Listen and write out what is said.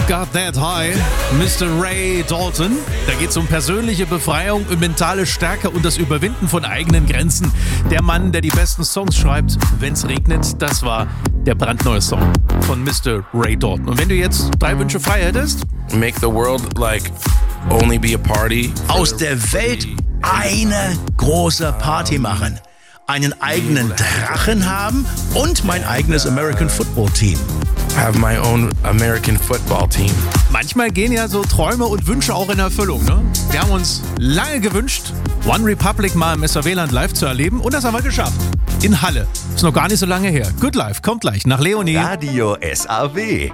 Got That High, Mr. Ray Dalton. Da geht es um persönliche Befreiung, um mentale Stärke und das Überwinden von eigenen Grenzen. Der Mann, der die besten Songs schreibt, wenn's regnet, das war der brandneue Song von Mr. Ray Dalton. Und wenn du jetzt 3 Wünsche frei hättest? Make the world like only be a party. Aus der Welt eine große Party machen. Einen eigenen Drachen haben und mein eigenes American Football Team. Have my own American football team. Manchmal gehen ja so Träume und Wünsche auch in Erfüllung, ne? Wir haben uns lange gewünscht, One Republic mal im SAW-Land live zu erleben und das haben wir geschafft. In Halle. Ist noch gar nicht so lange her. Good Life kommt gleich nach Leonie. Radio SAW.